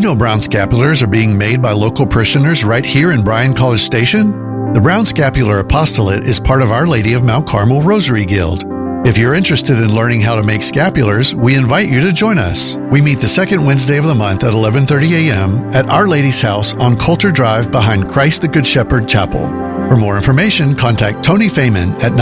you know brown scapulars are being made by local parishioners right here in Bryan College Station? The Brown Scapular Apostolate is part of Our Lady of Mount Carmel Rosary Guild. If you're interested in learning how to make scapulars, we invite you to join us. We meet the second Wednesday of the month at 11:30 a.m. at Our Lady's House on Coulter Drive behind Christ the Good Shepherd Chapel. For more information, contact Tony Feynman at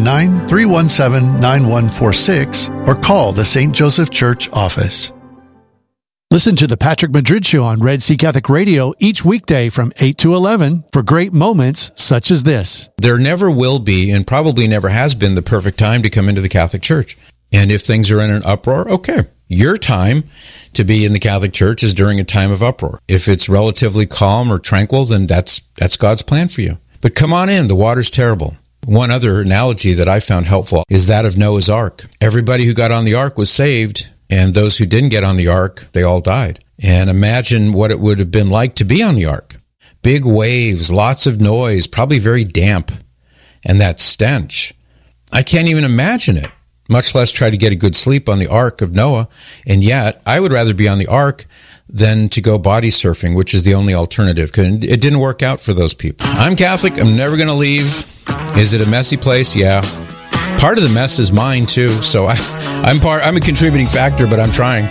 979-317-9146 or call the St. Joseph Church office. Listen to the Patrick Madrid Show on Red Sea Catholic Radio each weekday from 8 to 11 for great moments such as this. There never will be, and probably never has been, the perfect time to come into the Catholic Church. And if things are in an uproar, okay. Your time to be in the Catholic Church is during a time of uproar. If it's relatively calm or tranquil, then that's God's plan for you. But come on in. The water's terrible. One other analogy that I found helpful is that of Noah's Ark. Everybody who got on the ark was saved, and those who didn't get on the ark, they all died. And imagine what it would have been like to be on the ark. Big waves, lots of noise, probably very damp, and that stench. I can't even imagine it, much less try to get a good sleep on the ark of Noah. And yet, I would rather be on the ark than to go body surfing, which is the only alternative, because it didn't work out for those people. I'm Catholic. I'm never going to leave. Is it a messy place? Yeah. Part of the mess is mine, too, so I'm a contributing factor, but I'm trying.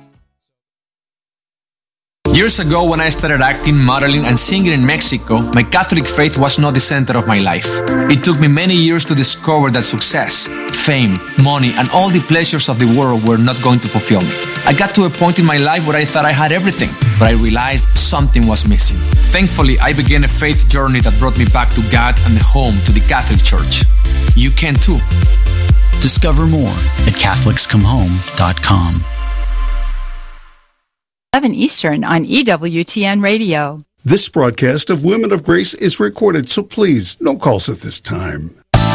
Years ago, when I started acting, modeling, and singing in Mexico, my Catholic faith was not the center of my life. It took me many years to discover that success, fame, money, and all the pleasures of the world were not going to fulfill me. I got to a point in my life where I thought I had everything, but I realized something was missing. Thankfully, I began a faith journey that brought me back to God and home to the Catholic Church. You can too. Discover more at CatholicsComeHome.com. 7 Eastern on EWTN Radio. This broadcast of Women of Grace is recorded, so please, no calls at this time.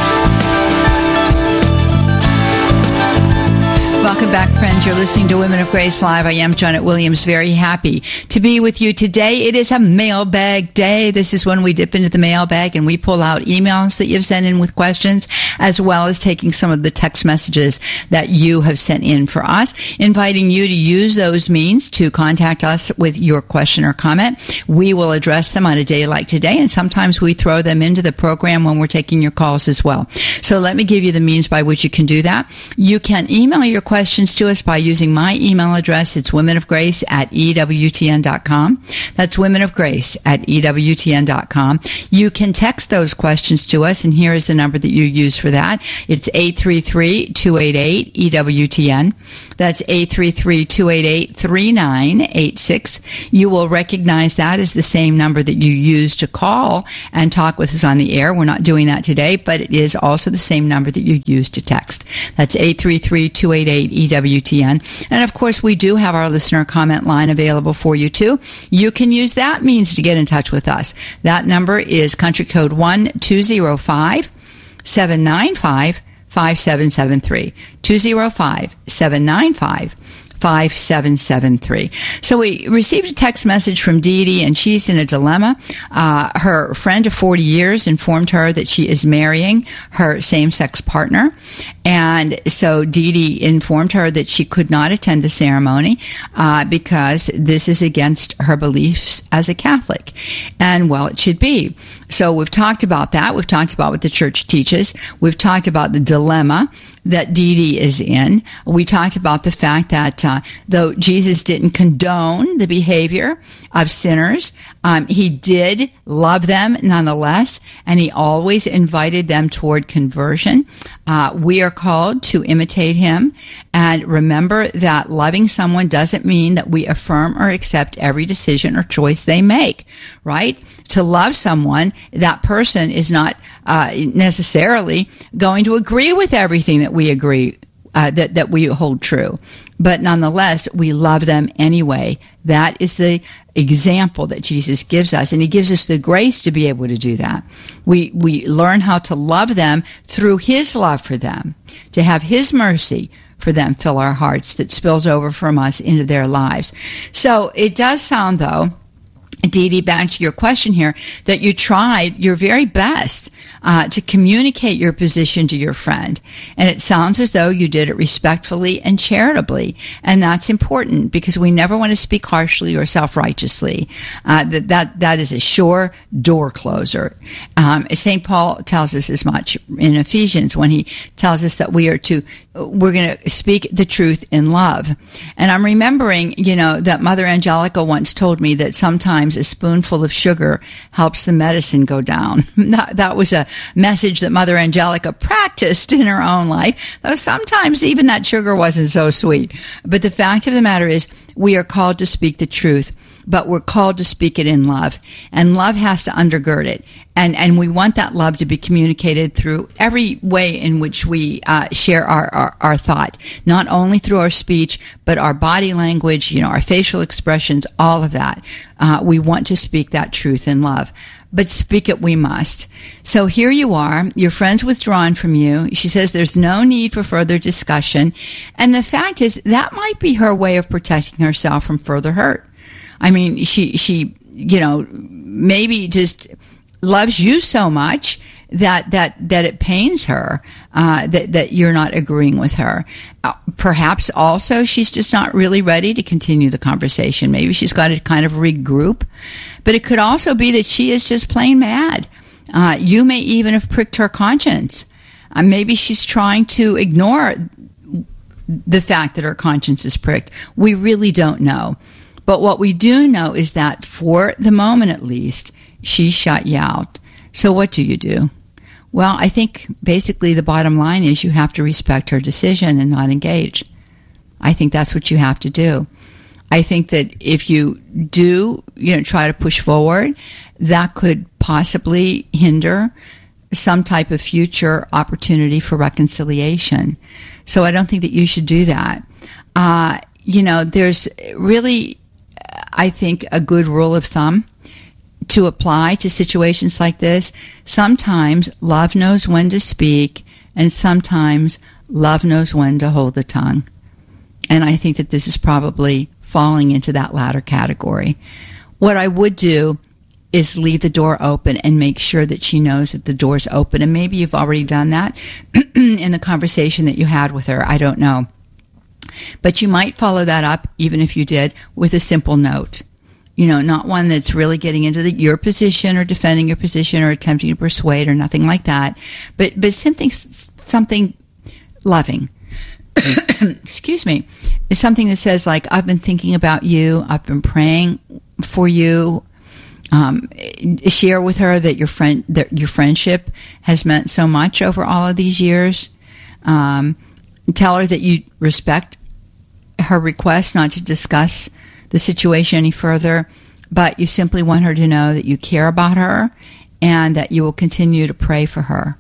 Welcome back, friends. You're listening to Women of Grace Live. I am Janet Williams, very happy to be with you today. It is a mailbag day. This is when we dip into the mailbag and we pull out emails that you've sent in with questions, as well as taking some of the text messages that you have sent in for us, inviting you to use those means to contact us with your question or comment. We will address them on a day like today, and sometimes we throw them into the program when we're taking your calls as well. So let me give you the means by which you can do that. You can email your questions to us by using my email address. It's womenofgrace@EWTN.com. That's womenofgrace@EWTN.com. You can text those questions to us, and here is the number that you use for that. It's 833-288-EWTN. That's 833-288-3986. You will recognize that as the same number that you use to call and talk with us on the air. We're not doing that today, but it is also the same number that you use to text. That's 833-288-EWTN. And of course, we do have our listener comment line available for you too. You can use that means to get in touch with us. That number is country code 1-205-795-5773. 205-795-5773. So we received a text message from Dee Dee, and she's in a dilemma. Her friend of 40 years informed her that she is marrying her same-sex partner. And so Dee Dee informed her that she could not attend the ceremony because this is against her beliefs as a Catholic. And, well, it should be. So we've talked about that. We've talked about what the church teaches. We've talked about the dilemma that Dee Dee is in. We talked about the fact that though Jesus didn't condone the behavior of sinners, he did love them nonetheless, and he always invited them toward conversion. We are called to imitate him, and remember that loving someone doesn't mean that we affirm or accept every decision or choice they make, right? To love someone, that person is not necessarily going to agree with everything that we agree that we hold true. But nonetheless, we love them anyway. That is the example that Jesus gives us, and he gives us the grace to be able to do that. We learn how to love them through his love for them, to have his mercy for them fill our hearts that spills over from us into their lives. So it does sound, though, Dee Dee, back to your question here, that you tried your very best to communicate your position to your friend. And it sounds as though you did it respectfully and charitably. And that's important because we never want to speak harshly or self-righteously. That is a sure door closer. St. Paul tells us as much in Ephesians when he tells us that we're going to speak the truth in love. And I'm remembering, that Mother Angelica once told me that sometimes a spoonful of sugar helps the medicine go down. That was a message that Mother Angelica practiced in her own life, though sometimes even that sugar wasn't so sweet. But the fact of the matter is, we are called to speak the truth, but we're called to speak it in love. And love has to undergird it. And we want that love to be communicated through every way in which we share our thought, not only through our speech, but our body language, our facial expressions, all of that. We want to speak that truth in love. But speak it we must. So here you are, your friend's withdrawn from you. She says there's no need for further discussion. And the fact is, that might be her way of protecting herself from further hurt. I mean, she maybe just loves you so much that it pains her that you're not agreeing with her. Perhaps also she's just not really ready to continue the conversation. Maybe she's got to kind of regroup. But it could also be that she is just plain mad. You may even have pricked her conscience. Maybe she's trying to ignore the fact that her conscience is pricked. We really don't know. But what we do know is that for the moment at least, she shut you out. So what do? Well, I think basically the bottom line is you have to respect her decision and not engage. I think that's what you have to do. I think that if you do, try to push forward, that could possibly hinder some type of future opportunity for reconciliation. So I don't think that you should do that. There's really, I think, a good rule of thumb to apply to situations like this. Sometimes love knows when to speak, and sometimes love knows when to hold the tongue. And I think that this is probably falling into that latter category. What I would do is leave the door open and make sure that she knows that the door's open. And maybe you've already done that in the conversation that you had with her. I don't know. But you might follow that up, even if you did, with a simple note. Not one that's really getting into your position or defending your position or attempting to persuade or nothing like that, but something loving. Excuse me. It's something that says, like, I've been thinking about you. I've been praying for you. Share with her that your friendship has meant so much over all of these years. Tell her that you respect her request not to discuss the situation any further, but you simply want her to know that you care about her and that you will continue to pray for her.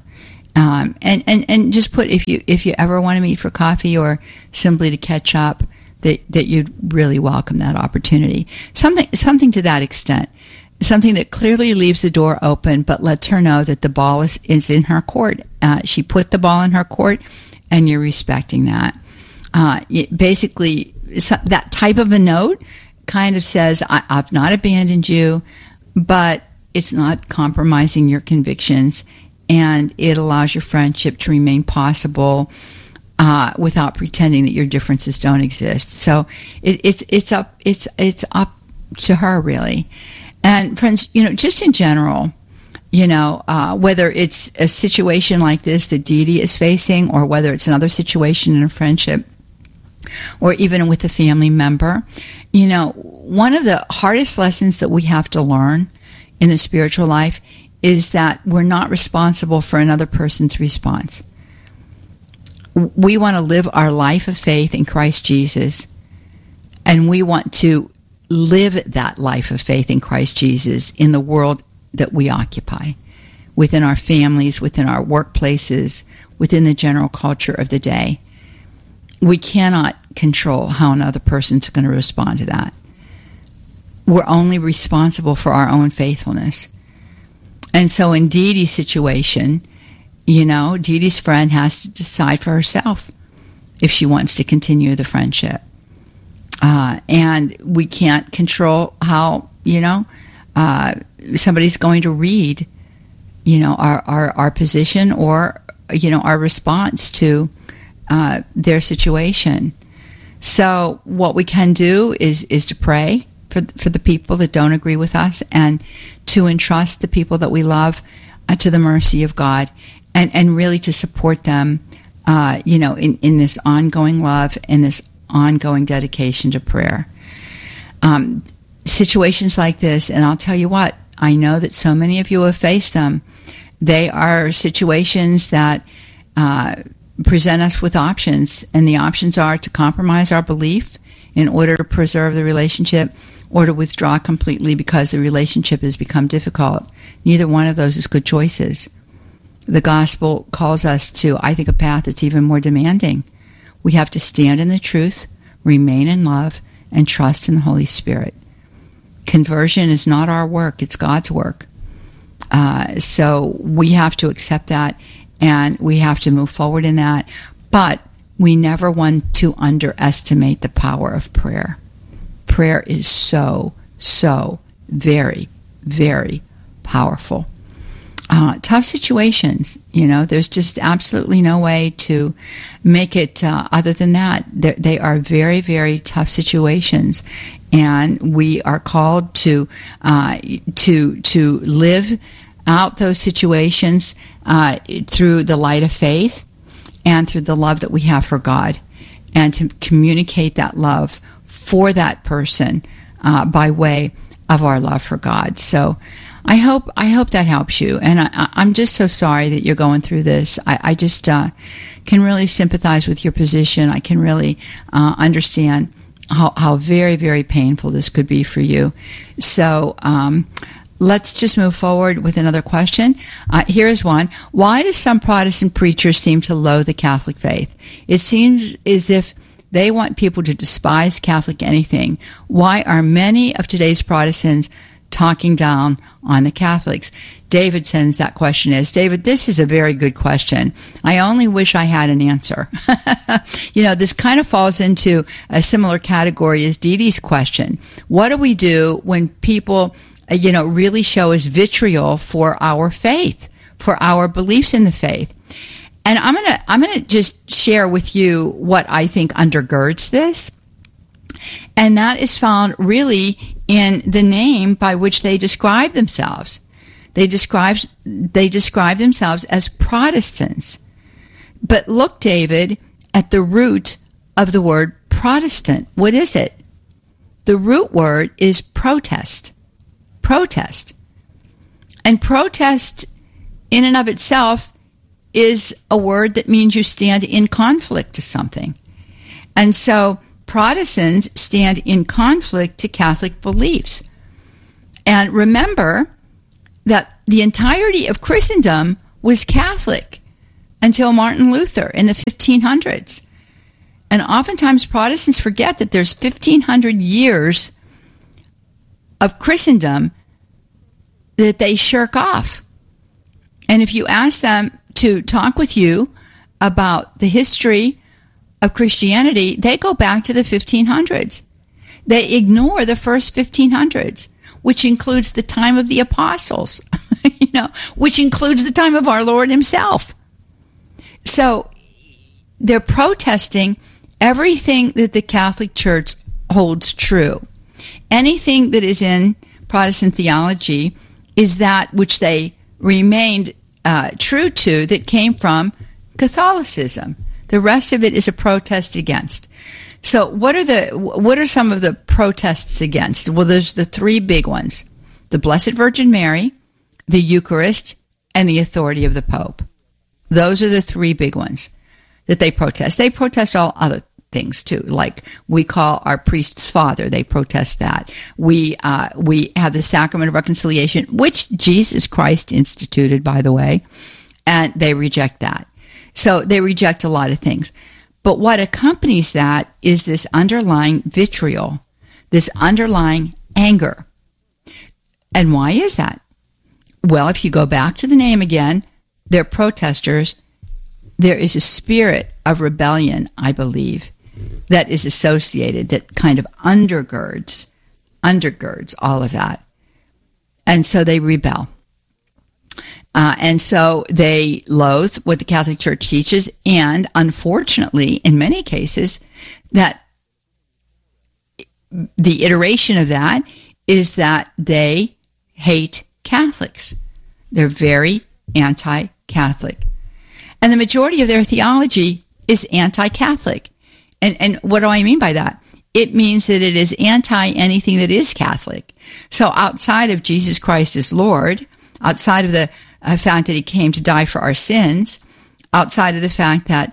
And just put, if you ever want to meet for coffee or simply to catch up, that you'd really welcome that opportunity. Something to that extent. Something that clearly leaves the door open, but lets her know that the ball is in her court. She put the ball in her court, and you're respecting that. Basically, that type of a note kind of says, I've not abandoned you, but it's not compromising your convictions, and it allows your friendship to remain possible without pretending that your differences don't exist. So it's up to her, really. And friends, just in general, whether it's a situation like this that Dee Dee is facing, or whether it's another situation in a friendship, or even with a family member, one of the hardest lessons that we have to learn in the spiritual life is that we're not responsible for another person's response. We want to live our life of faith in Christ Jesus, and we want to live that life of faith in Christ Jesus in the world that we occupy, within our families, within our workplaces, within the general culture of the day. We cannot control how another person's going to respond to that. We're only responsible for our own faithfulness. And so in Dee Dee's situation, Dee Dee's friend has to decide for herself if she wants to continue the friendship. And we can't control how somebody's going to read, our position or, our response to their situation. So what we can do is to pray for the people that don't agree with us, and to entrust the people that we love to the mercy of God, and really to support them, in this ongoing love and this ongoing dedication to prayer. Situations like this, and I'll tell you what, I know that so many of you have faced them. They are situations that present us with options, and the options are to compromise our belief in order to preserve the relationship, or to withdraw completely because the relationship has become difficult. Neither one of those is good choices. The gospel calls us to, I think, a path that's even more demanding. We have to stand in the truth, remain in love, and trust in the Holy Spirit. Conversion is not our work, it's God's work. So we have to accept that, and we have to move forward in that. But we never want to underestimate the power of prayer. Prayer is so very, very powerful. Tough situations, there's just absolutely no way to make it other than that. They are very, very tough situations, and we are called to live out those situations through the light of faith and through the love that we have for God, and to communicate that love for that person by way of our love for God. So I hope that helps you. And I'm just so sorry that you're going through this. I just can really sympathize with your position. I can really understand how very, very painful this could be for you. So let's just move forward with another question. Here's one. Why do some Protestant preachers seem to loathe the Catholic faith? It seems as if they want people to despise Catholic anything. Why are many of today's Protestants talking down on the Catholics? David sends that question as. David, this is a very good question. I only wish I had an answer. This kind of falls into a similar category as Dee Dee's question. What do we do when people, really show us vitriol for our faith, for our beliefs in the faith? And I'm gonna just share with you what I think undergirds this. And that is found really in the name by which they describe themselves. They describe themselves as Protestants. But look, David, at the root of the word Protestant. What is it? The root word is protest. Protest. And protest in and of itself is a word that means you stand in conflict to something. And so Protestants stand in conflict to Catholic beliefs. And remember that the entirety of Christendom was Catholic until Martin Luther in the 1500s. And oftentimes Protestants forget that there's 1,500 years of Christendom that they shirk off. And if you ask them to talk with you about the history of Christianity, they go back to the 1500s. They ignore the first 1500s, which includes the time of the apostles, which includes the time of our Lord himself. So they're protesting everything that the Catholic Church holds true. Anything that is in Protestant theology is that which they remained true to, that came from Catholicism. The rest of it is a protest against. So what are some of the protests against? Well, there's the three big ones: the Blessed Virgin Mary, the Eucharist, and the authority of the Pope. Those are the three big ones that they protest. They protest all other things too, like we call our priests Father. They protest that. We have the Sacrament of Reconciliation, which Jesus Christ instituted, by the way, and they reject that. So they reject a lot of things. But what accompanies that is this underlying vitriol, this underlying anger. And why is that? Well, if you go back to the name again, they're protesters. There is a spirit of rebellion, I believe, that is associated, that kind of undergirds undergirds all of that. And so they rebel. And so they loathe what the Catholic Church teaches. And unfortunately, in many cases, that the iteration of that is that they hate Catholics. They're very anti-Catholic. And the majority of their theology is anti-Catholic. And what do I mean by that? It means that it is anti anything that is Catholic. So outside of Jesus Christ as Lord, outside of the fact that he came to die for our sins, outside of the fact that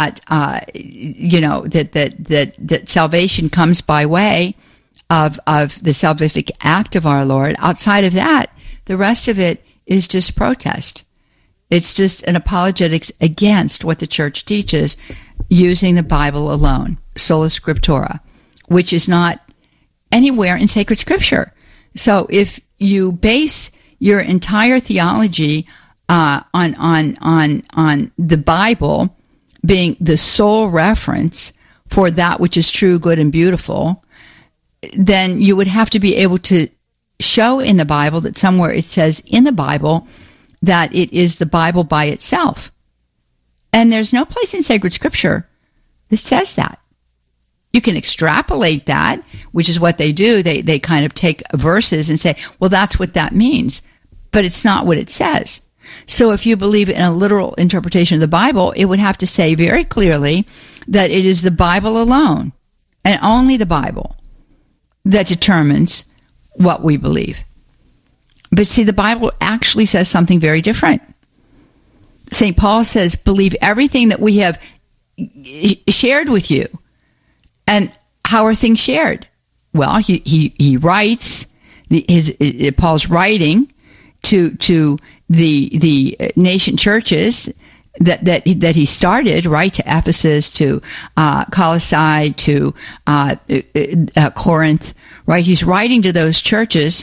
salvation comes by way of the salvific act of our Lord, outside of that, the rest of it is just protest. It's just an apologetics against what the church teaches, using the Bible alone, sola scriptura, which is not anywhere in sacred scripture. So if you base your entire theology on the Bible being the sole reference for that which is true, good, and beautiful, then you would have to be able to show in the Bible that somewhere it says in the Bible that it is the Bible by itself. And there's no place in sacred scripture that says that. You can extrapolate that, which is what they do. They kind of take verses and say, well, that's what that means. But it's not what it says. So if you believe in a literal interpretation of the Bible, it would have to say very clearly that it is the Bible alone, and only the Bible, that determines what we believe. But see, the Bible actually says something very different. St. Paul says, believe everything that we have shared with you. And how are things shared? Well, he writes, Paul's writing to the nation churches that he started, right, to Ephesus, to Colossae, to Corinth, right? He's writing to those churches.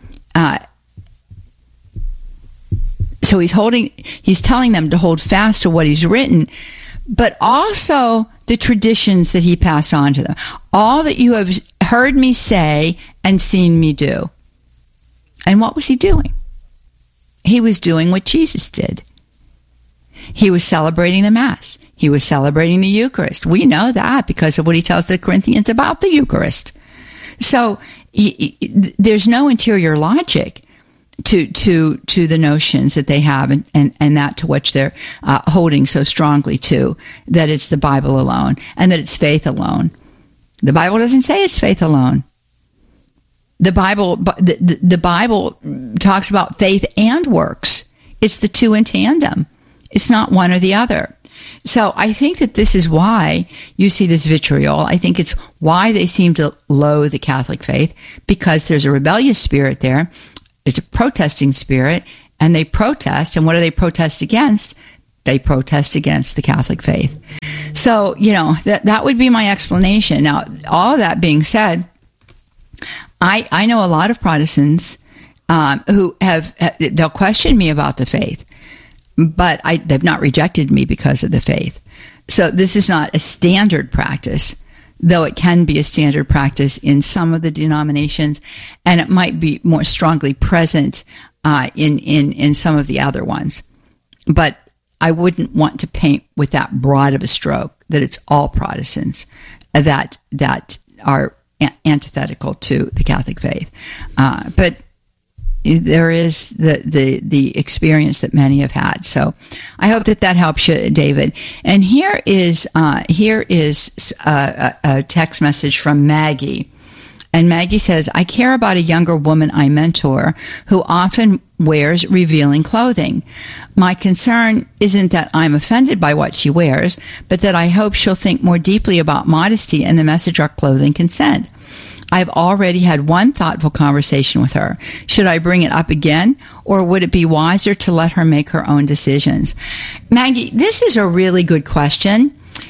So he's telling them to hold fast to what he's written, but also the traditions that he passed on to them. All that you have heard me say and seen me do. And what was he doing? He was doing what Jesus did. He was celebrating the Mass. He was celebrating the Eucharist. We know that because of what he tells the Corinthians about the Eucharist. So there's no interior logic to the notions that they have and that to which they're holding so strongly to, that it's the Bible alone and that it's faith alone. The Bible doesn't say it's faith alone. The Bible talks about faith and works. It's the two in tandem. It's not one or the other. So I think that this is why you see this vitriol. I think it's why they seem to loathe the Catholic faith, because there's a rebellious spirit there. It's a protesting spirit, and they protest. And what do they protest against? They protest against the Catholic faith. So, that would be my explanation. Now, all of that being said, I know a lot of Protestants who they'll question me about the faith, but they've not rejected me because of the faith. So this is not a standard practice, though it can be a standard practice in some of the denominations, and it might be more strongly present in some of the other ones. But I wouldn't want to paint with that broad of a stroke that it's all Protestants that are antithetical to the Catholic faith. But there is the experience that many have had. So I hope that helps you, David. And here is a text message from Maggie. And Maggie says, I care about a younger woman I mentor who often wears revealing clothing. My concern isn't that I'm offended by what she wears, but that I hope she'll think more deeply about modesty and the message our clothing can send. I've already had one thoughtful conversation with her. Should I bring it up again, or would it be wiser to let her make her own decisions? Maggie, this is a really good question.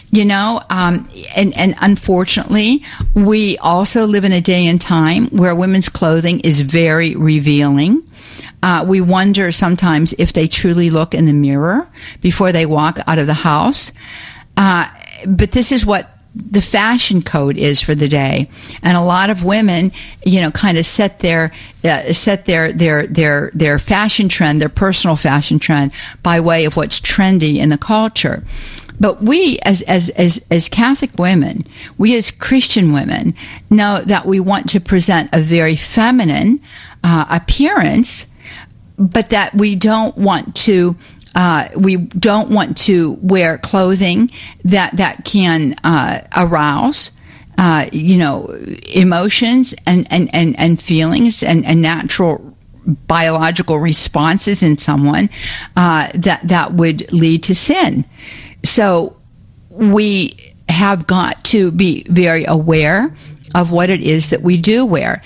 And unfortunately, we also live in a day and time where women's clothing is very revealing. We wonder sometimes if they truly look in the mirror before they walk out of the house. But this is what the fashion code is for the day. And a lot of women, kind of set their fashion trend, their personal fashion trend, by way of what's trendy in the culture. But we, as Catholic women, we as Christian women, know that we want to present a very feminine appearance, but that we don't want to wear clothing that can arouse emotions and feelings and natural biological responses in someone that would lead to sin. So we have got to be very aware of what it is that we do wear.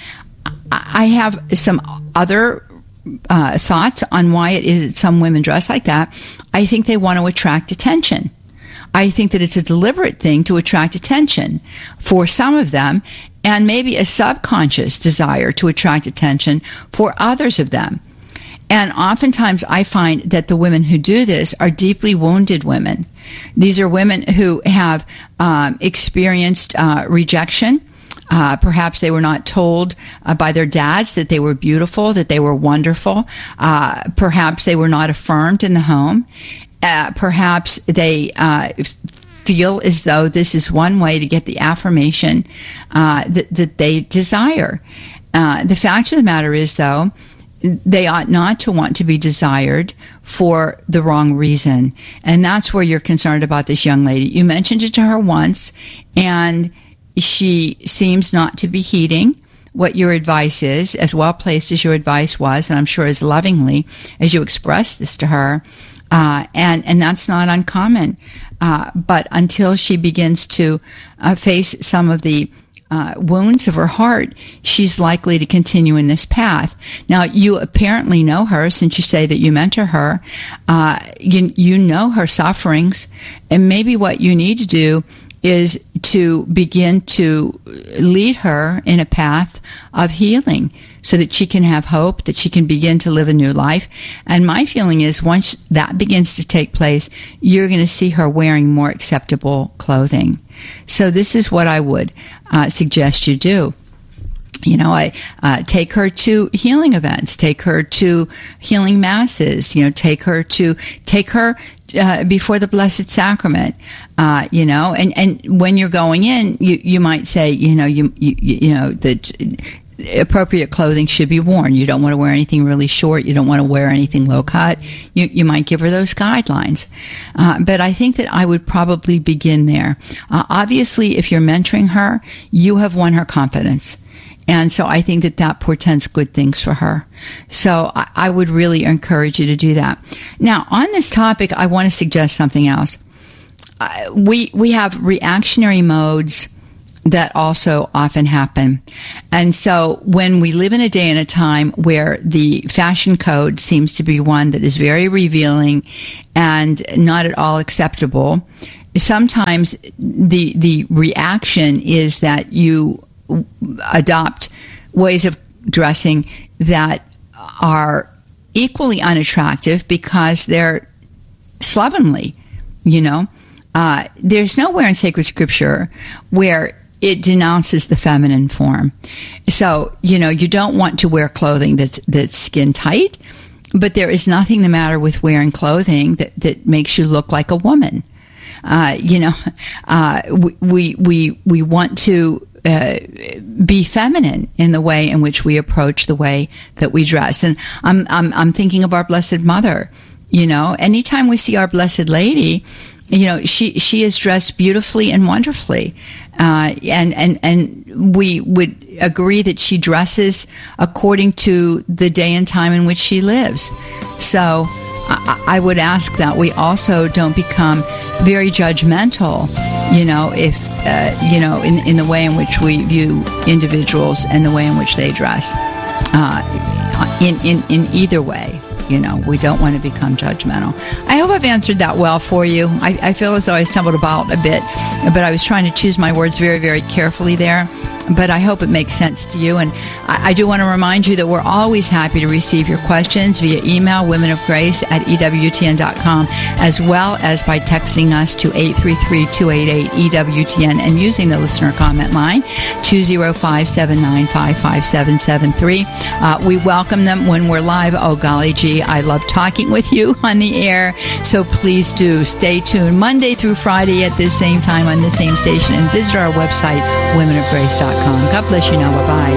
I have some other thoughts on why it is that some women dress like that. I think they want to attract attention. I think that it's a deliberate thing to attract attention for some of them, and maybe a subconscious desire to attract attention for others of them. And oftentimes I find that the women who do this are deeply wounded women. These are women who have experienced rejection. Perhaps they were not told by their dads that they were beautiful, that they were wonderful. Perhaps they were not affirmed in the home. Perhaps they feel as though this is one way to get the affirmation that they desire. The fact of the matter is, though, they ought not to want to be desired for the wrong reason. And that's where you're concerned about this young lady. You mentioned it to her once, and she seems not to be heeding what your advice is, as well placed as your advice was, and I'm sure as lovingly as you expressed this to her. And that's not uncommon. But until she begins to face some of the wounds of her heart, she's likely to continue in this path. Now, you apparently know her, since you say that you mentor her. You know her sufferings, and maybe what you need to do is to begin to lead her in a path of healing so that she can have hope, that she can begin to live a new life. And my feeling is once that begins to take place, you're going to see her wearing more acceptable clothing. So this is what I would suggest you do. I take her to healing events, take her to healing masses, take her before the Blessed Sacrament, and when you're going in, you might say, that appropriate clothing should be worn. You don't want to wear anything really short. You don't want to wear anything low cut. You might give her those guidelines. But I think that I would probably begin there. Obviously, if you're mentoring her, you have won her confidence. And so I think that portends good things for her. So I would really encourage you to do that. Now, on this topic, I want to suggest something else. We have reactionary modes that also often happen. And so when we live in a day and a time where the fashion code seems to be one that is very revealing and not at all acceptable, sometimes the reaction is that you adopt ways of dressing that are equally unattractive because they're slovenly. There's nowhere in sacred scripture where it denounces the feminine form. So, you don't want to wear clothing that's skin tight, but there is nothing the matter with wearing clothing that makes you look like a woman. We want to be feminine in the way in which we approach the way that we dress. And I'm thinking of our Blessed Mother. Anytime we see our Blessed Lady, she is dressed beautifully and wonderfully. And we would agree that she dresses according to the day and time in which she lives. So I would ask that we also don't become very judgmental, if, in the way in which we view individuals and the way in which they dress, in either way. We don't want to become judgmental. I hope I've answered that well for you. I feel as though I stumbled about a bit, but I was trying to choose my words very, very carefully there. but I hope it makes sense to you. And I do want to remind you that we're always happy to receive your questions via email, womenofgrace@EWTN.com, as well as by texting us to 833-288-EWTN and using the listener comment line, 205-795-5773. We welcome them when we're live. Oh, golly gee, I love talking with you on the air. So please do stay tuned Monday through Friday at this same time on this same station, and visit our website, womenofgrace.com. God bless you now. Bye-bye.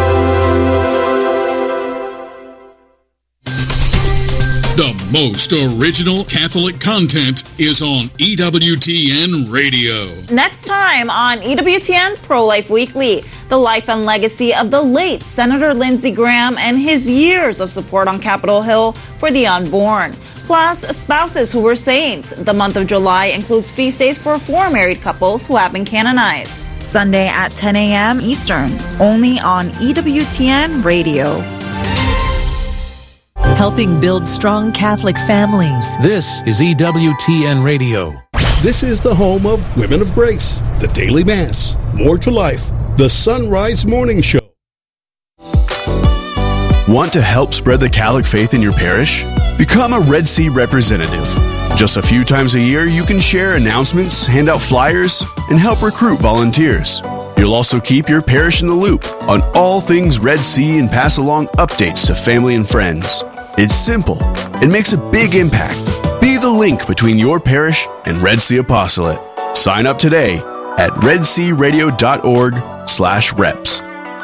The most original Catholic content is on EWTN Radio. Next time on EWTN Pro-Life Weekly, the life and legacy of the late Senator Lindsey Graham and his years of support on Capitol Hill for the unborn. Plus, spouses who were saints. The month of July includes feast days for 4 married couples who have been canonized. Sunday at 10 a.m. Eastern, only on EWTN Radio. Helping build strong Catholic families. This is EWTN Radio. This is the home of Women of Grace, the Daily Mass, More to Life, the Sunrise Morning Show. Want to help spread the Catholic faith in your parish? Become a Red Sea representative. Just a few times a year, you can share announcements, hand out flyers, and help recruit volunteers. You'll also keep your parish in the loop on all things Red Sea and pass along updates to family and friends. It's simple and makes a big impact. Be the link between your parish and Red Sea Apostolate. Sign up today at redsearadio.org/reps.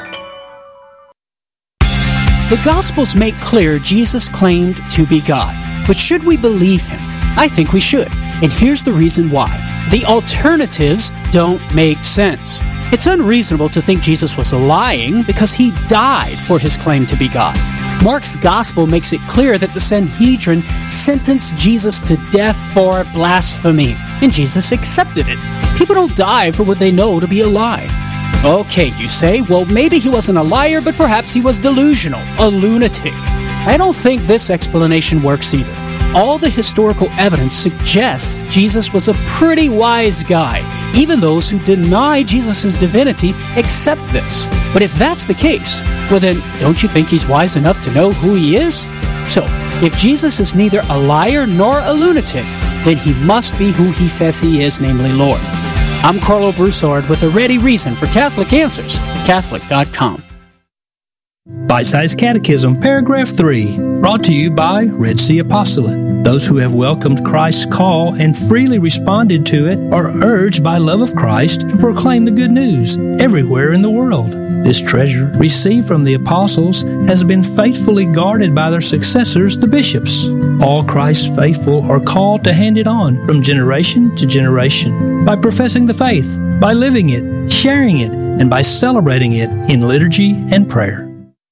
The Gospels make clear Jesus claimed to be God. But should we believe him? I think we should. And here's the reason why. The alternatives don't make sense. It's unreasonable to think Jesus was lying because he died for his claim to be God. Mark's Gospel makes it clear that the Sanhedrin sentenced Jesus to death for blasphemy, and Jesus accepted it. People don't die for what they know to be a lie. Okay, you say, well, maybe he wasn't a liar, but perhaps he was delusional, a lunatic. I don't think this explanation works either. All the historical evidence suggests Jesus was a pretty wise guy. Even those who deny Jesus' divinity accept this. But if that's the case, well then, don't you think he's wise enough to know who he is? So, if Jesus is neither a liar nor a lunatic, then he must be who he says he is, namely Lord. I'm Carlo Broussard with a ready reason for Catholic Answers, Catholic.com. Bite-Sized Catechism, Paragraph 3, brought to you by Red Sea Apostolate. Those who have welcomed Christ's call and freely responded to it are urged by love of Christ to proclaim the good news everywhere in the world. This treasure, received from the apostles, has been faithfully guarded by their successors, the bishops. All Christ's faithful are called to hand it on from generation to generation by professing the faith, by living it, sharing it, and by celebrating it in liturgy and prayer.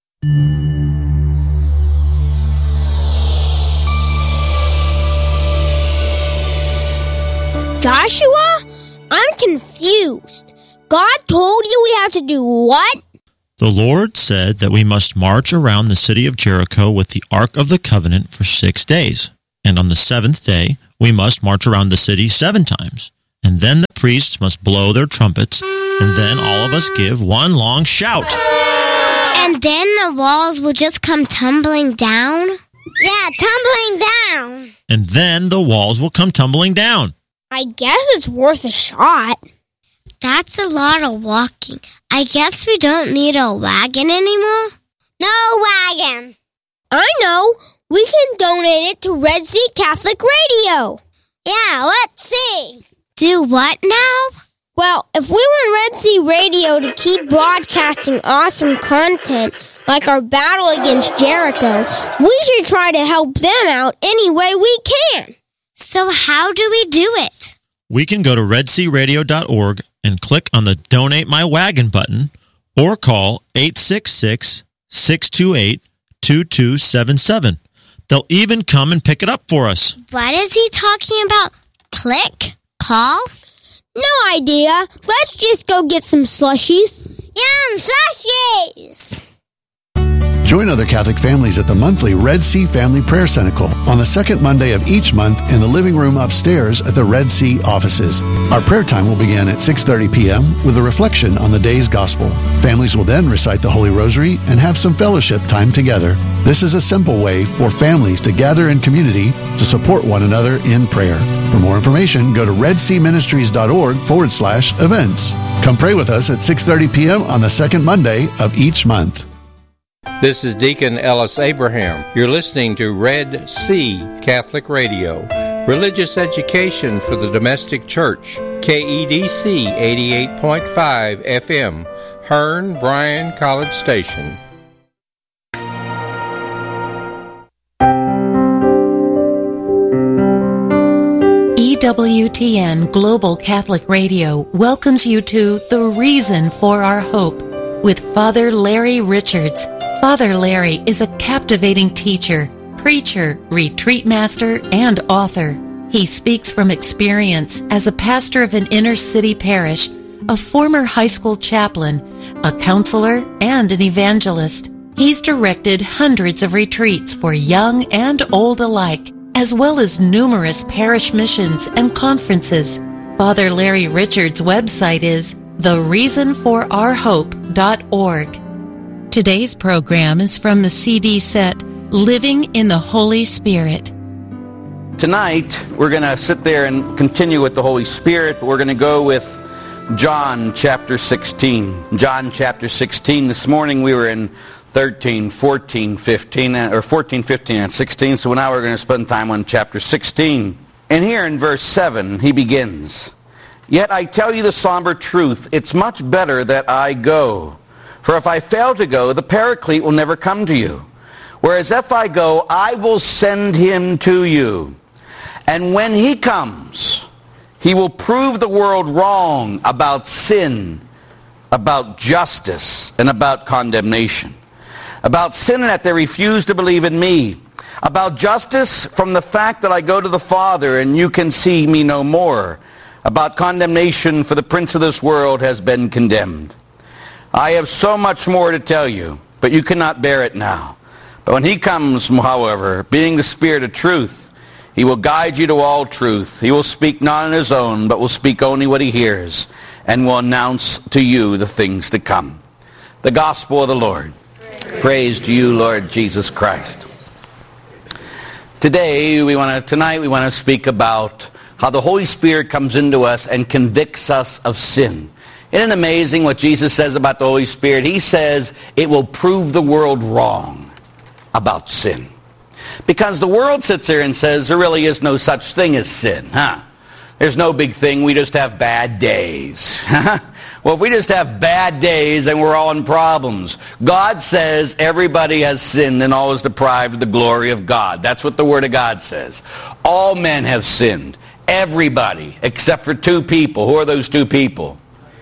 Joshua, I'm confused. God told you we have to do what? The Lord said that we must march around the city of Jericho with the Ark of the Covenant for 6 days. And on the 7th day, we must march around the city 7 times. And then the priests must blow their trumpets, and then all of us give one long shout. And then the walls will just come tumbling down? Yeah, tumbling down. And then the walls will come tumbling down. I guess it's worth a shot. That's a lot of walking. I guess we don't need a wagon anymore? No wagon. I know. We can donate it to Red Sea Catholic Radio. Yeah, let's see. Do what now? Well, if we want Red Sea Radio to keep broadcasting awesome content like our battle against Jericho, we should try to help them out any way we can. So how do we do it? We can go to redsearadio.org and click on the Donate My Wagon button, or call 866-628-2277. They'll even come and pick it up for us. What is he talking about? Click? Call? No idea. Let's just go get some slushies. Yum, slushies! Join other Catholic families at the monthly Red Sea Family Prayer Cenacle on the second Monday of each month in the living room upstairs at the Red Sea offices. Our prayer time will begin at 6:30 p.m. with a reflection on the day's gospel. Families will then recite the Holy Rosary and have some fellowship time together. This is a simple way for families to gather in community to support one another in prayer. For more information, go to redseaministries.org/events. Come pray with us at 6:30 p.m. on the second Monday of each month. This is Deacon Ellis Abraham. You're listening to Red Sea Catholic Radio, religious education for the domestic church, KEDC 88.5 FM, Hearn, Bryan College Station. EWTN Global Catholic Radio welcomes you to The Reason for Our Hope with Father Larry Richards. Father Larry is a captivating teacher, preacher, retreat master, and author. He speaks from experience as a pastor of an inner-city parish, a former high school chaplain, a counselor, and an evangelist. He's directed hundreds of retreats for young and old alike, as well as numerous parish missions and conferences. Father Larry Richards' website is thereasonforourhope.org. Today's program is from the CD set, Living in the Holy Spirit. Tonight, we're going to sit there and continue with the Holy Spirit. We're going to go with John chapter 16. John chapter 16. This morning we were in 13, 14, 15, or 14, 15, and 16. So now we're going to spend time on chapter 16. And here in verse 7, he begins, "Yet I tell you the somber truth, it's much better that I go. For if I fail to go, the Paraclete will never come to you. Whereas if I go, I will send him to you. And when he comes, he will prove the world wrong about sin, about justice, and about condemnation. About sin in that they refuse to believe in me. About justice from the fact that I go to the Father and you can see me no more. About condemnation, for the prince of this world has been condemned. I have so much more to tell you, but you cannot bear it now. But when he comes, however, being the Spirit of truth, he will guide you to all truth. He will speak not on his own, but will speak only what he hears, and will announce to you the things to come." The Gospel of the Lord. Praise to you, Lord Jesus Christ. Tonight we want to speak about how the Holy Spirit comes into us and convicts us of sin. Isn't it amazing what Jesus says about the Holy Spirit? He says it will prove the world wrong about sin. Because the world sits there and says there really is no such thing as sin. There's no big thing. We just have bad days. Well, if we just have bad days, then we're all in problems. God says everybody has sinned and all is deprived of the glory of God. That's what the Word of God says. All men have sinned. Everybody, except for two people. Who are those two people?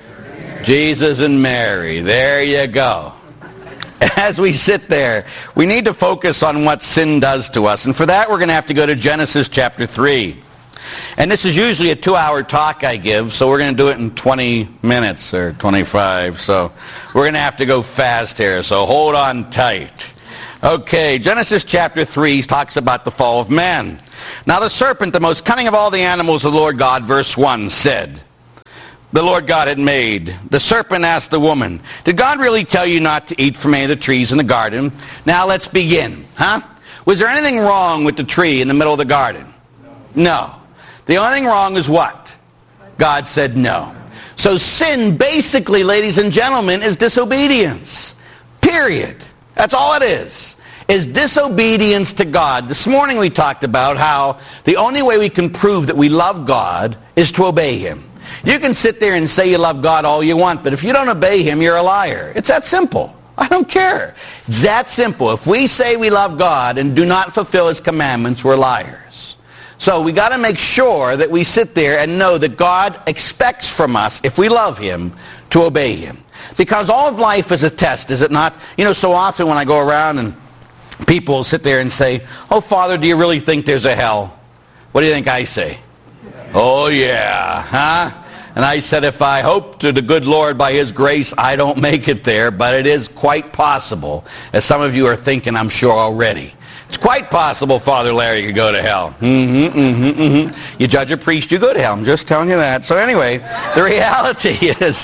Jesus and Mary. There you go. As we sit there, we need to focus on what sin does to us. And for that, we're going to have to go to Genesis chapter 3. And this is usually a 2-hour talk I give, so we're going to do it in 20 minutes or 25. So we're going to have to go fast here, so hold on tight. Okay, Genesis chapter 3 talks about the fall of man. Now the serpent, the most cunning of all the animals of the Lord God, verse 1, said, the Lord God had made. The serpent asked the woman, did God really tell you not to eat from any of the trees in the garden? Now let's begin. Was there anything wrong with the tree in the middle of the garden? No. The only thing wrong is what? God said no. So sin basically, ladies and gentlemen, is disobedience. Period. That's all it is disobedience to God. This morning we talked about how the only way we can prove that we love God is to obey him. You can sit there and say you love God all you want, but if you don't obey him, you're a liar. It's that simple. I don't care. It's that simple. If we say we love God and do not fulfill his commandments, we're liars. So we got to make sure that we sit there and know that God expects from us, if we love him, to obey him. Because all of life is a test, is it not? You know, so often when I go around and people sit there and say, oh, Father, do you really think there's a hell? What do you think I say? Oh, yeah. And I said, if I hope to the good Lord by his grace, I don't make it there, but it is quite possible, as some of you are thinking, I'm sure already. It's quite possible Father Larry could go to hell. You judge a priest, you go to hell. I'm just telling you that. So anyway, the reality is...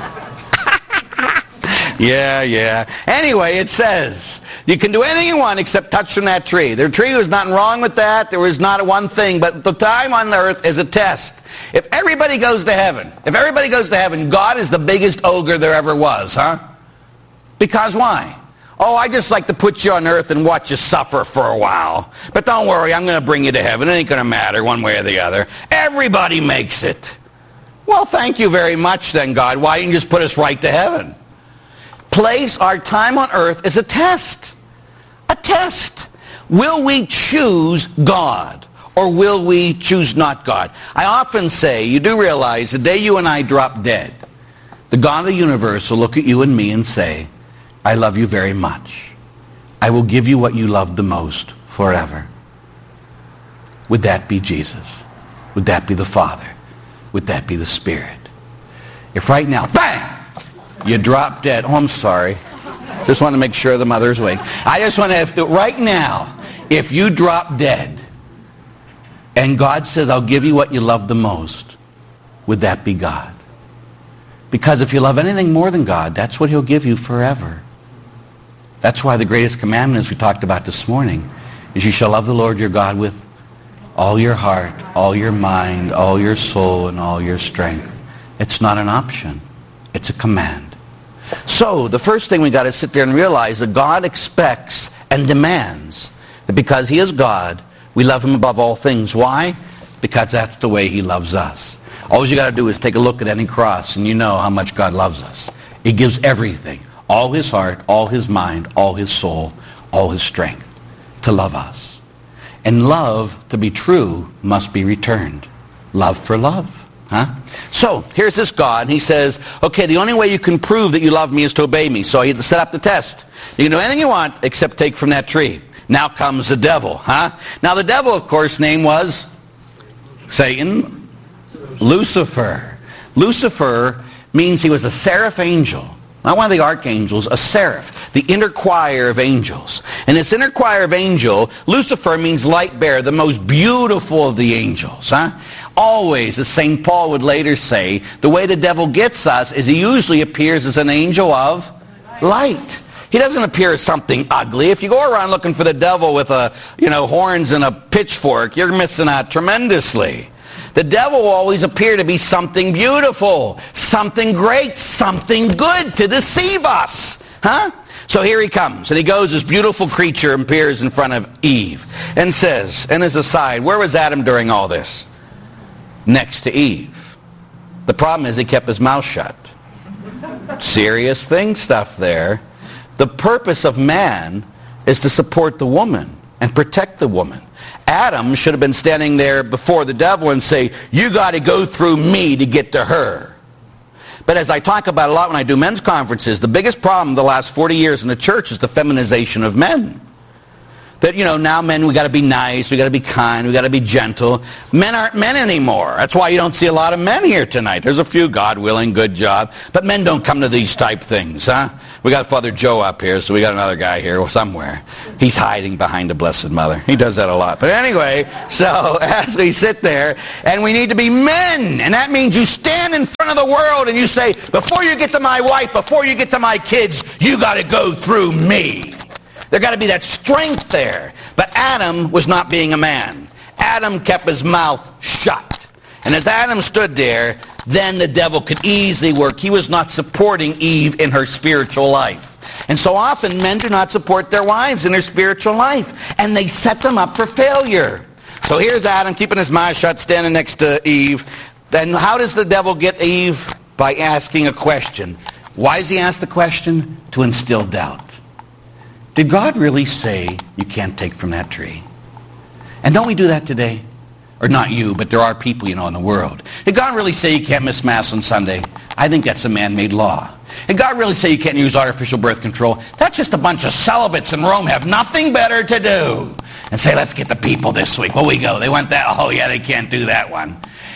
Yeah. Anyway, it says, you can do anything you want except touch from that tree. The tree, was nothing wrong with that. There was not one thing. But the time on earth is a test. If everybody goes to heaven, God is the biggest ogre there ever was, huh? Because why? Oh, I just like to put you on earth and watch you suffer for a while. But don't worry, I'm going to bring you to heaven. It ain't going to matter one way or the other. Everybody makes it. Well, thank you very much then, God. Why didn't you just put us right to heaven? Place our time on earth as a test. A test. Will we choose God or will we choose not God? I often say, you do realize the day you and I drop dead, the God of the universe will look at you and me and say, I love you very much. I will give you what you love the most forever. Would that be Jesus? Would that be the Father? Would that be the Spirit? If right now, bang, you drop dead. Oh, I'm sorry. Just want to make sure the mother's awake. I just want to have to, right now, if you drop dead and God says, I'll give you what you love the most, would that be God? Because if you love anything more than God, that's what he'll give you forever. That's why the greatest commandment, as we talked about this morning, is you shall love the Lord your God with all your heart, all your mind, all your soul, and all your strength. It's not an option. It's a command. So the first thing we got to sit there and realize that God expects and demands that because he is God, we love him above all things. Why? Because that's the way he loves us. All you got to do is take a look at any cross and you know how much God loves us. He gives everything. All his heart, all his mind, all his soul, all his strength to love us. And love, to be true, must be returned. Love for love. Huh? So, here's this God, and he says, okay, the only way you can prove that you love me is to obey me. So he had to set up the test. You can do anything you want except take from that tree. Now comes the devil. Huh? Now the devil, of course, name was Satan, Lucifer. Lucifer means he was a seraph angel. Not one of the archangels, a seraph, the inner choir of angels. And this inner choir of angel, Lucifer means light bearer, the most beautiful of the angels. Huh? Always, as St. Paul would later say, the way the devil gets us is he usually appears as an angel of light. He doesn't appear as something ugly. If you go around looking for the devil with horns and a pitchfork, you're missing out tremendously. The devil will always appear to be something beautiful, something great, something good to deceive us. Huh? So here he comes, and he goes, this beautiful creature appears in front of Eve and says, and as a side, where was Adam during all this? Next to Eve. The problem is he kept his mouth shut. Serious stuff there. The purpose of man is to support the woman and protect the woman. Adam should have been standing there before the devil and say, you got to go through me to get to her. But as I talk about a lot when I do men's conferences, the biggest problem the last 40 years in the church is the feminization of men. That, now men, we got to be nice, we got to be kind, we got to be gentle. Men aren't men anymore. That's why you don't see a lot of men here tonight. There's a few, God willing, good job. But men don't come to these type things, huh? We got Father Joe up here, so we got another guy here somewhere. He's hiding behind the Blessed Mother. He does that a lot. But anyway, so as we sit there, and we need to be men. And that means you stand in front of the world and you say, before you get to my wife, before you get to my kids, you got to go through me. There got to be that strength there. But Adam was not being a man. Adam kept his mouth shut. And as Adam stood there, then the devil could easily work. He was not supporting Eve in her spiritual life. And so often men do not support their wives in their spiritual life. And they set them up for failure. So here's Adam keeping his mouth shut, standing next to Eve. Then how does the devil get Eve? By asking a question. Why does he ask the question? To instill doubt. Did God really say you can't take from that tree? And don't we do that today? Or not you, but there are people, in the world. Did God really say you can't miss Mass on Sunday? I think that's a man-made law. Did God really say you can't use artificial birth control? That's just a bunch of celibates in Rome have nothing better to do. And say, let's get the people this week. Well, we go. They want that. Oh, yeah, they can't do that one.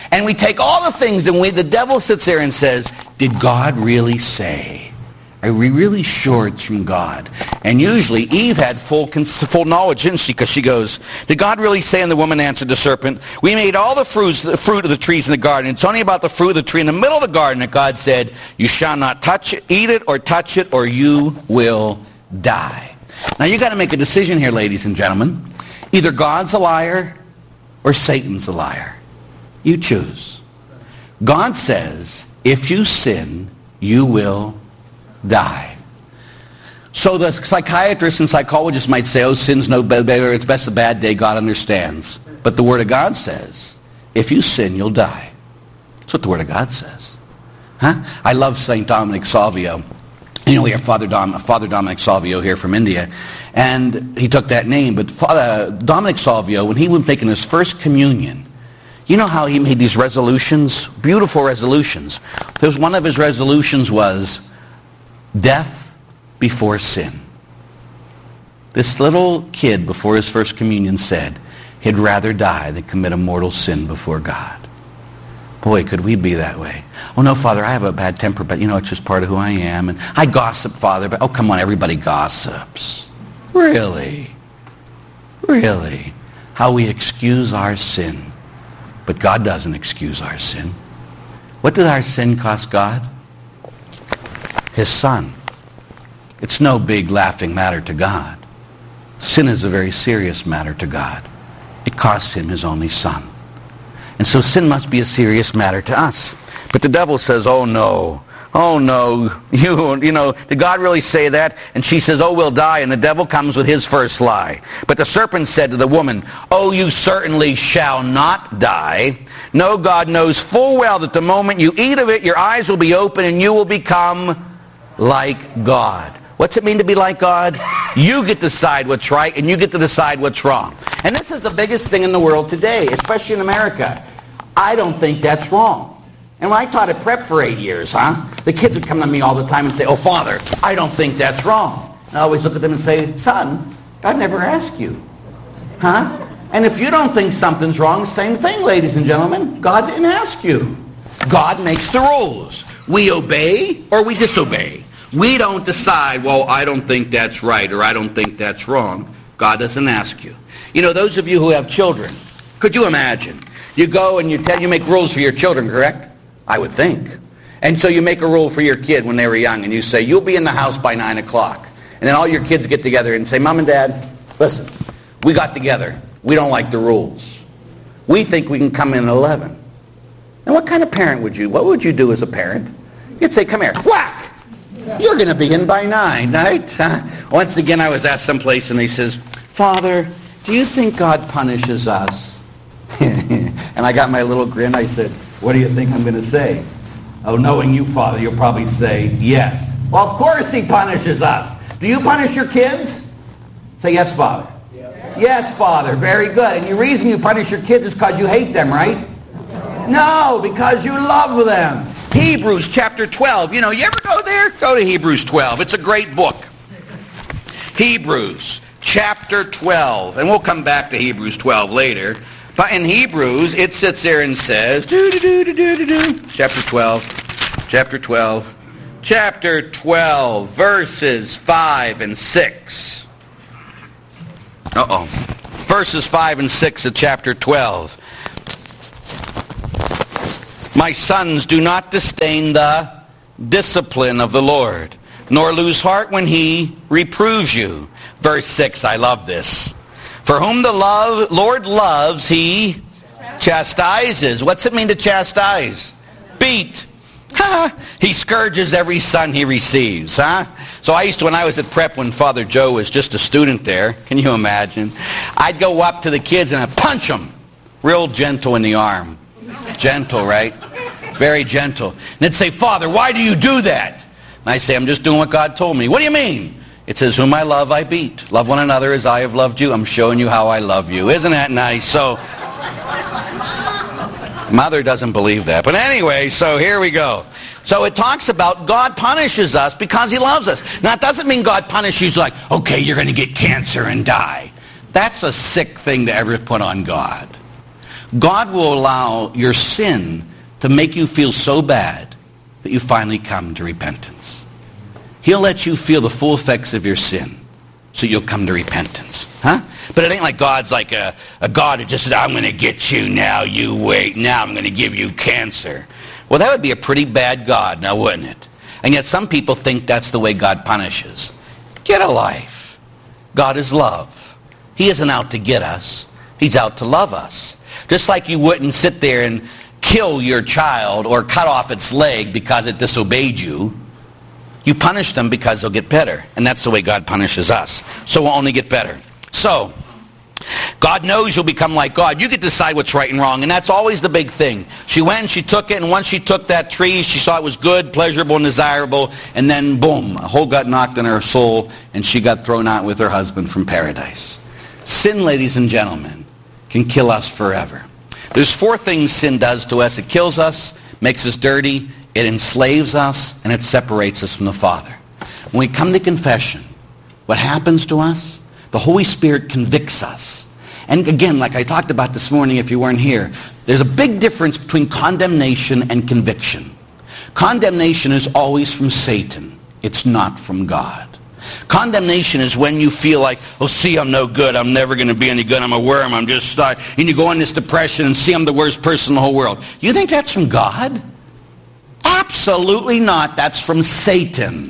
And we take all the things, and the devil sits there and says, did God really say? Are we really sure it's from God? And usually Eve had full knowledge, didn't she? Because she goes, did God really say? And the woman answered the serpent, we made all the fruit of the trees in the garden. It's only about the fruit of the tree in the middle of the garden that God said, you shall not eat it, or you will die. Now you got to make a decision here, ladies and gentlemen. Either God's a liar or Satan's a liar. You choose. God says, if you sin, you will die. So the psychiatrists and psychologists might say, oh, sin's no better, it's best a bad day, God understands. But the Word of God says, if you sin, you'll die. That's what the Word of God says. I love St. Dominic Salvio. You know, we have Father Dominic Salvio here from India, and he took that name. But Father Dominic Salvio, when he was making his first communion, you know how he made these resolutions? Beautiful resolutions. There's one of his resolutions was death before sin. This little kid before his first communion said he'd rather die than commit a mortal sin before God. Boy, could we be that way. Oh, no, Father, I have a bad temper, but, you know, it's just part of who I am. And I gossip, Father, but, oh, come on, everybody gossips. Really? Really? How we excuse our sin. But God doesn't excuse our sin. What did our sin cost God? His Son. It's no big laughing matter to God. Sin is a very serious matter to God. It costs him his only Son. And so sin must be a serious matter to us. But the devil says, oh no, you know, did God really say that? And she says, oh, we'll die. And the devil comes with his first lie. But the serpent said to the woman, oh, you certainly shall not die. No, God knows full well that the moment you eat of it, your eyes will be open and you will become like God. What's it mean to be like God? You get to decide what's right and you get to decide what's wrong. And this is the biggest thing in the world today, especially in America. I don't think that's wrong. And when I taught at prep for 8 years, the kids would come to me all the time and say, oh, Father, I don't think that's wrong. And I always look at them and say, son, God never asked you. And if you don't think something's wrong, same thing, ladies and gentlemen. God didn't ask you. God makes the rules. We obey or we disobey. We don't decide, well, I don't think that's right or I don't think that's wrong. God doesn't ask you. You know, those of you who have children, could you imagine? You go and you make rules for your children, correct? I would think. And so you make a rule for your kid when they were young and you say, you'll be in the house by 9 o'clock. And then all your kids get together and say, Mom and Dad, listen, we got together. We don't like the rules. We think we can come in at 11. Now what kind of parent what would you do as a parent? You'd say, come here, whack! You're going to be in by 9, right? Once again, I was at some place and he says, Father, do you think God punishes us? And I got my little grin. I said, what do you think I'm going to say? Oh, knowing you, Father, you'll probably say, yes. Well, of course he punishes us. Do you punish your kids? Say, yes, Father. Yes, Father. Very good. And the reason you punish your kids is because you hate them, right? No, because you love them. Hebrews chapter 12. You know, you ever go there? Go to Hebrews 12. It's a great book. Hebrews chapter 12. And we'll come back to Hebrews 12 later. But in Hebrews, it sits there and says, chapter 12, verses 5 and 6. Verses 5 and 6 of chapter 12. My sons, do not disdain the discipline of the Lord, nor lose heart when he reproves you. Verse 6, I love this. For whom the Lord loves, he chastises. What's it mean to chastise? Beat. He scourges every son he receives. So I used to, when I was at prep, when Father Joe was just a student there, can you imagine? I'd go up to the kids and I'd punch them. Real gentle in the arm. Gentle, right? Very gentle. And they'd say, Father, why do you do that? And I say, I'm just doing what God told me. What do you mean? It says, whom I love, I beat. Love one another as I have loved you. I'm showing you how I love you. Isn't that nice? So, Mother doesn't believe that. But anyway, so here we go. So it talks about God punishes us because he loves us. Now, it doesn't mean God punishes you like, okay, you're going to get cancer and die. That's a sick thing to ever put on God. God will allow your sin to make you feel so bad that you finally come to repentance. He'll let you feel the full effects of your sin so you'll come to repentance. Huh? But it ain't like God's like a God who just said, I'm going to get you now, you wait, now I'm going to give you cancer. Well, that would be a pretty bad God, now wouldn't it? And yet some people think that's the way God punishes. Get a life. God is love. He isn't out to get us. He's out to love us. Just like you wouldn't sit there and kill your child or cut off its leg because it disobeyed you. You punish them because they'll get better. And that's the way God punishes us. So we'll only get better. So, God knows you'll become like God. You get to decide what's right and wrong, and that's always the big thing. She went and she took it, and once she took that tree, she saw it was good, pleasurable, and desirable, and then boom, a hole got knocked in her soul, and she got thrown out with her husband from paradise. Sin, ladies and gentlemen, can kill us forever. There's 4 things sin does to us. It kills us, makes us dirty, it enslaves us, and it separates us from the Father. When we come to confession, what happens to us? The Holy Spirit convicts us. And again, like I talked about this morning if you weren't here, there's a big difference between condemnation and conviction. Condemnation is always from Satan. It's not from God. Condemnation is when you feel like, oh, see, I'm no good. I'm never going to be any good. I'm a worm. I'm just stuck. And you go in this depression and see I'm the worst person in the whole world. You think that's from God? Absolutely not. That's from Satan.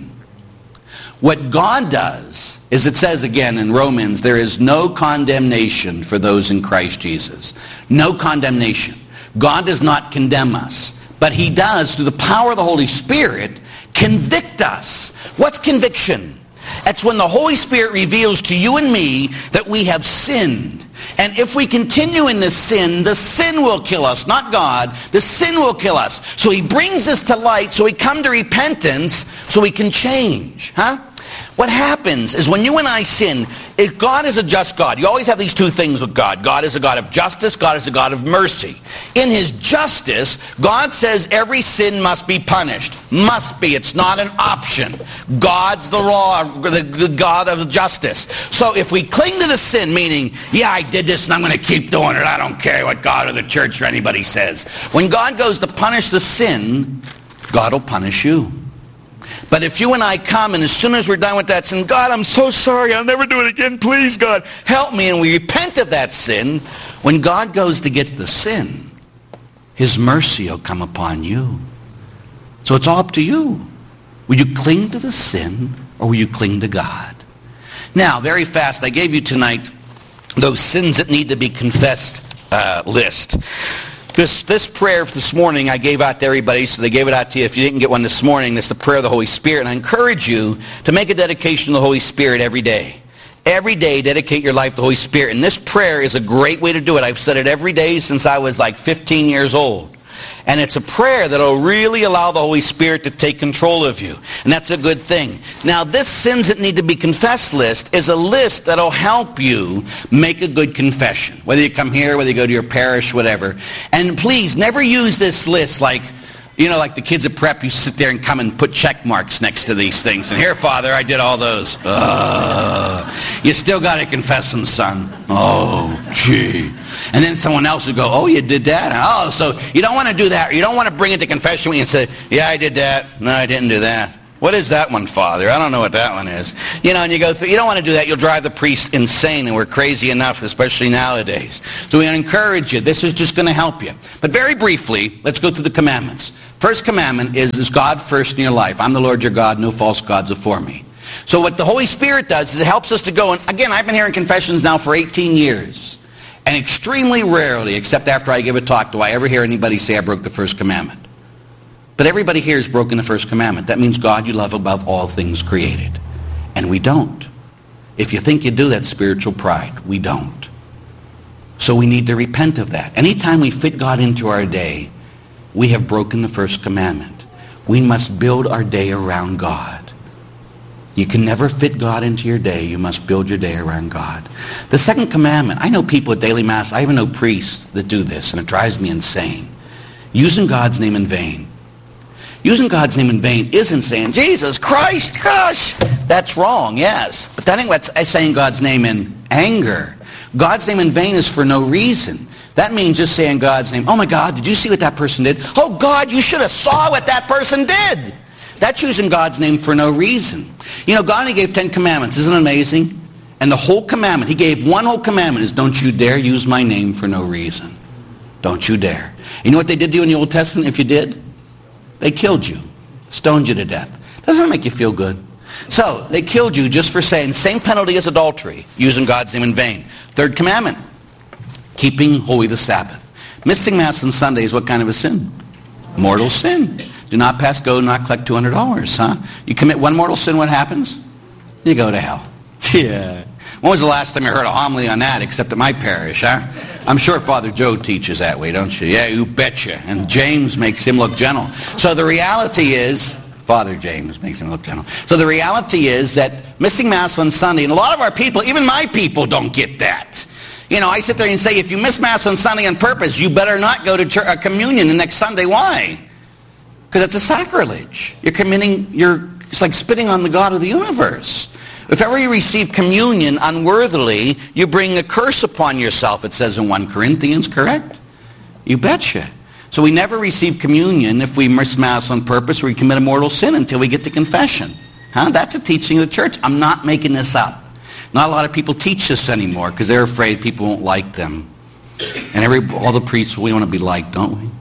What God does is, it says again in Romans, there is no condemnation for those in Christ Jesus. No condemnation. God does not condemn us, but he does, through the power of the Holy Spirit, convict us. What's conviction? That's when the Holy Spirit reveals to you and me that we have sinned. And if we continue in this sin, the sin will kill us, not God. The sin will kill us. So he brings us to light, so we come to repentance, so we can change. Huh? What happens is when you and I sin, if God is a just God, you always have these 2 things with God. God is a God of justice. God is a God of mercy. In his justice, God says every sin must be punished. Must be. It's not an option. God's the law, the God of justice. So if we cling to the sin, meaning, yeah, I did this and I'm going to keep doing it. I don't care what God or the church or anybody says. When God goes to punish the sin, God will punish you. But if you and I come, and as soon as we're done with that sin, God, I'm so sorry, I'll never do it again, please, God, help me, and we repent of that sin, when God goes to get the sin, his mercy will come upon you. So it's all up to you. Will you cling to the sin, or will you cling to God? Now, very fast, I gave you tonight those sins that need to be confessed list. This prayer this morning I gave out to everybody, so they gave it out to you. If you didn't get one this morning, this is the prayer of the Holy Spirit. And I encourage you to make a dedication to the Holy Spirit every day. Every day, dedicate your life to the Holy Spirit. And this prayer is a great way to do it. I've said it every day since I was like 15 years old. And it's a prayer that will really allow the Holy Spirit to take control of you. And that's a good thing. Now, this sins that need to be confessed list is a list that will help you make a good confession. Whether you come here, whether you go to your parish, whatever. And please, never use this list like, you know, like the kids at prep, you sit there and come and put check marks next to these things. And here, Father, I did all those. You still got to confess them, son. Oh, gee. And then someone else would go, oh, you did that? Oh, so you don't want to do that. You don't want to bring it to confession when you say, yeah, I did that. No, I didn't do that. What is that one, Father? I don't know what that one is. You know, and you go through, you don't want to do that. You'll drive the priest insane, and we're crazy enough, especially nowadays. So we encourage you. This is just going to help you. But very briefly, let's go through the commandments. First commandment is God first in your life. I'm the Lord your God. No false gods before me. So what the Holy Spirit does is it helps us to go, and again, I've been hearing confessions now for 18 years. And extremely rarely, except after I give a talk, do I ever hear anybody say I broke the first commandment. But everybody here has broken the first commandment. That means God you love above all things created. And we don't. If you think you do, that's spiritual pride. We don't. So we need to repent of that. Anytime we fit God into our day, we have broken the first commandment. We must build our day around God. You can never fit God into your day. You must build your day around God. The second commandment, I know people at daily mass, I even know priests that do this, and it drives me insane. Using God's name in vain. Using God's name in vain isn't saying, Jesus Christ, gosh, that's wrong, yes. But that ain't what's saying God's name in anger. God's name in vain is for no reason. That means just saying God's name. Oh my God, did you see what that person did? Oh God, you should have saw what that person did. That's using God's name for no reason. You know, God only gave 10 commandments. Isn't it amazing? And the whole commandment, he gave one whole commandment is don't you dare use my name for no reason. Don't you dare. You know what they did to you in the Old Testament if you did? They killed you. Stoned you to death. Doesn't that make you feel good? So, they killed you just for saying, same penalty as adultery, using God's name in vain. Third commandment, keeping holy the Sabbath. Missing Mass on Sunday is what kind of a sin? Mortal sin. Do not pass go, do not collect $200, huh? You commit one mortal sin, what happens? You go to hell. Yeah. When was the last time you heard a homily on that, except at my parish, huh? I'm sure Father Joe teaches that way, don't you? Yeah, you betcha. And James makes him look gentle. So the reality is, Father James makes him look gentle. So the reality is that missing Mass on Sunday, and a lot of our people, even my people, don't get that. You know, I sit there and say, if you miss Mass on Sunday on purpose, you better not go to communion the next Sunday. Why? Because it's a sacrilege. It's like spitting on the God of the universe. If ever you receive communion unworthily, you bring a curse upon yourself, it says in 1 Corinthians, correct? You betcha. So we never receive communion if we miss Mass on purpose or we commit a mortal sin until we get to confession. Huh? That's a teaching of the church. I'm not making this up. Not a lot of people teach this anymore because they're afraid people won't like them. And all the priests, we want to be liked, don't we?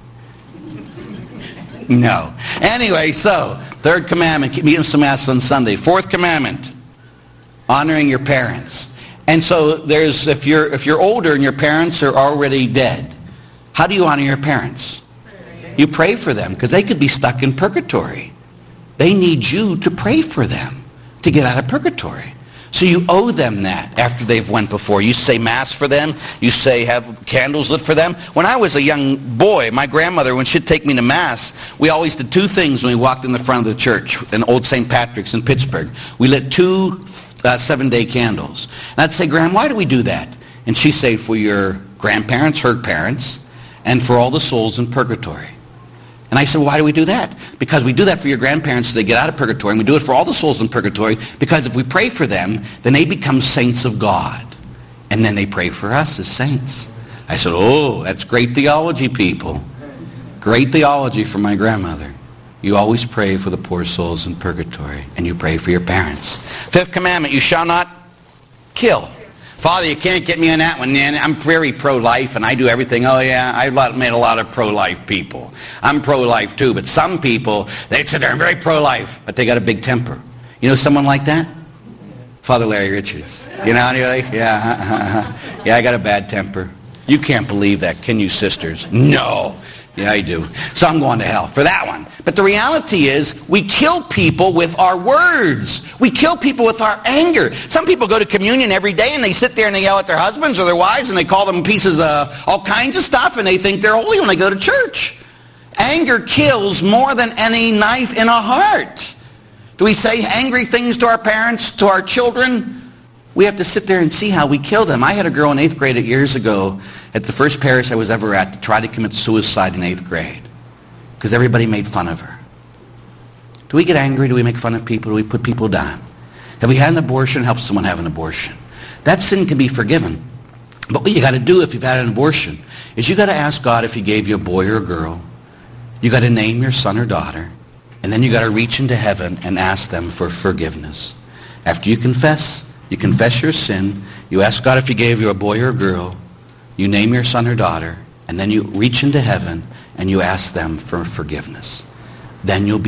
No. Anyway, so, third commandment, keep missing Mass on Sunday. Fourth commandment, honoring your parents. And so if you're older and your parents are already dead, how do you honor your parents? You pray for them because they could be stuck in purgatory. They need you to pray for them to get out of purgatory. So you owe them that after they've went before. You say Mass for them. You say have candles lit for them. When I was a young boy, my grandmother, when she'd take me to Mass, we always did two things when we walked in the front of the church in Old St. Patrick's in Pittsburgh. We lit 2 7-day candles. And I'd say, Graham, why do we do that? And she'd say, for your grandparents, her parents, and for all the souls in purgatory. And I said, well, why do we do that? Because we do that for your grandparents so they get out of purgatory, and we do it for all the souls in purgatory because if we pray for them, then they become saints of God. And then they pray for us as saints. I said, oh, that's great theology, people. Great theology from my grandmother. You always pray for the poor souls in purgatory, and you pray for your parents. Fifth commandment, you shall not kill. Father, you can't get me on that one, man. I'm very pro-life, and I do everything. Oh, yeah, I've met a lot of pro-life people. I'm pro-life, too, but some people, they sit there and very pro-life, but they got a big temper. You know someone like that? Father Larry Richards. You know anybody? Yeah, yeah, I got a bad temper. You can't believe that, can you, sisters? No. Yeah, I do. So I'm going to hell for that one. But the reality is we kill people with our words. We kill people with our anger. Some people go to communion every day and they sit there and they yell at their husbands or their wives and they call them pieces of all kinds of stuff and they think they're holy when they go to church. Anger kills more than any knife in a heart. Do we say angry things to our parents, to our children? We have to sit there and see how we kill them. I had a girl in 8th grade years ago at the first parish I was ever at to try to commit suicide in 8th grade because everybody made fun of her. Do we get angry? Do we make fun of people? Do we put people down? Have we had an abortion? Help someone have an abortion. That sin can be forgiven. But what you got to do if you've had an abortion is you got to ask God if he gave you a boy or a girl. You got to name your son or daughter. And then you got to reach into heaven and ask them for forgiveness. After you confess your sin, you ask God if he gave you a boy or a girl, you name your son or daughter, and then you reach into heaven and you ask them for forgiveness. Then you'll be